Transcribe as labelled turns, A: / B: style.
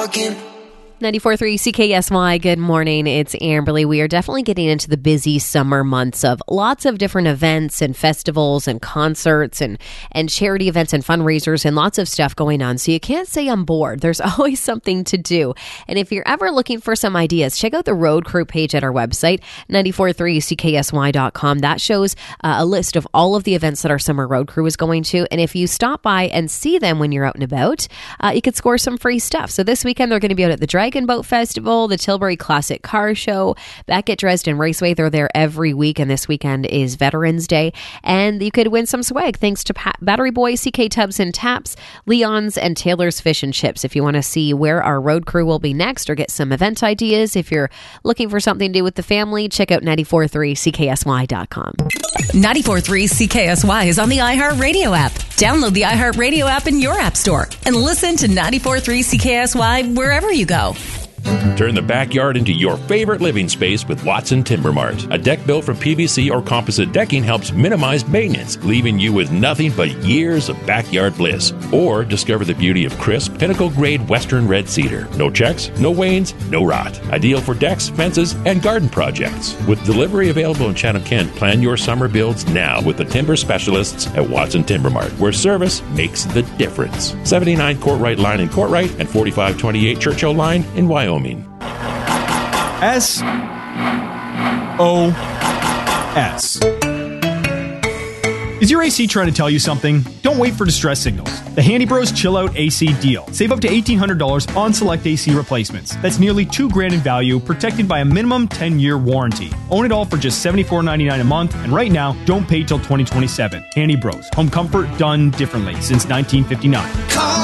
A: talking.
B: 94.3 CKSY, good morning. It's Amberly. We are definitely getting into the busy summer months of lots of different events and festivals and concerts and charity events and fundraisers and lots of stuff going on. So you can't say I'm bored. There's always something to do. And if you're ever looking for some ideas, check out the Road Crew page at our website, 943CKSY.com. That shows a list of all of the events that our summer Road Crew is going to. And if you stop by and see them when you're out and about, you could score some free stuff. So this weekend, they're going to be out at the Dragon Boat Festival, the Tilbury Classic Car Show, back at Dresden Raceway. They're there every week, and this weekend is Veterans Day. And you could win some swag thanks to Battery Boy, CK Tubs and Taps, Leon's, and Taylor's Fish and Chips. If you want to see where our road crew will be next or get some event ideas, if you're looking for something to do with the family, check out 943CKSY.com.
C: 94.3 CKSY is on the iHeartRadio app. Download the iHeartRadio app in your app store and listen to 94.3 CKSY wherever you go.
D: Turn the backyard into your favorite living space with Watson Timber Mart. A deck built from PVC or composite decking helps minimize maintenance, leaving you with nothing but years of backyard bliss. Or discover the beauty of crisp, pinnacle-grade Western red cedar. No checks, no wanes, no rot. Ideal for decks, fences, and garden projects. With delivery available in Chatham-Kent, plan your summer builds now with the timber specialists at Watson Timber Mart, where service makes the difference. 79 Courtright Line in Courtright and 4528 Churchill Line in Wyoming.
E: SOS. Is your AC trying to tell you something? Don't wait for distress signals. The Handy Bros Chill Out AC deal. Save up to $1,800 on select AC replacements. That's nearly $2,000 in value, protected by a minimum 10-year warranty. Own it all for just $74.99 a month, and right now, don't pay till 2027. Handy Bros. Home comfort done differently since 1959.